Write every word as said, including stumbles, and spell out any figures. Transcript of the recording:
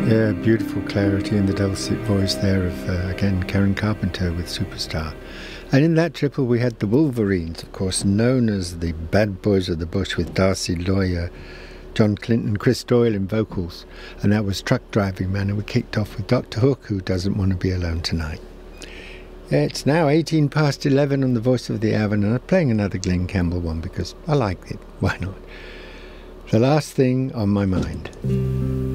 Yeah, beautiful clarity in the dulcet voice there of, uh, again, Karen Carpenter with Superstar. And in that triple we had the Wolverines, of course, known as the Bad Boys of the Bush, with Darcy Lawyer, John Clinton, Chris Doyle in vocals. And that was Truck Driving Man, and we kicked off with Doctor Hook, Who Doesn't Want to Be Alone Tonight. It's now eighteen past eleven on the Voice of the Avon, and I'm playing another Glenn Campbell one because I like it. Why not? The Last Thing on My Mind.